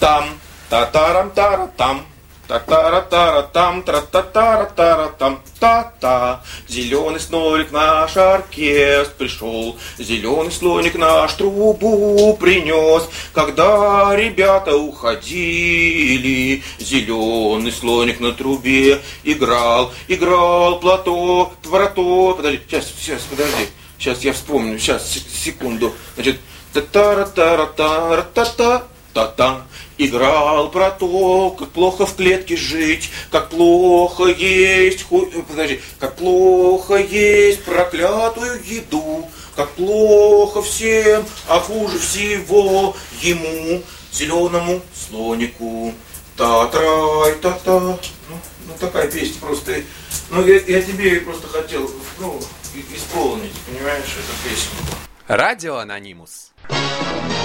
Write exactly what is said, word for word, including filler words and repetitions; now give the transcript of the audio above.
Там, та-тарам-тара-там. Та-тара-тара-там, тра-та-тара-тара-там, та-та. Зеленый слоник наш оркестр пришел, зеленый слоник наш трубу принес. Когда ребята уходили, зеленый слоник на трубе играл, играл платок, твороток. Подожди, сейчас, сейчас, подожди, сейчас я вспомню, сейчас, секунду. Значит, та-тара-тара-тара-та-та, та-та. Играл про то, как плохо в клетке жить, как плохо есть, ху... подожди, как плохо есть проклятую еду, как плохо всем, а хуже всего ему, зеленому слонику. Та-трай, та-та. Ну, ну такая песня просто. Ну я, я тебе просто хотел, ну, исполнить, понимаешь, эту песню. Радио Анонимус.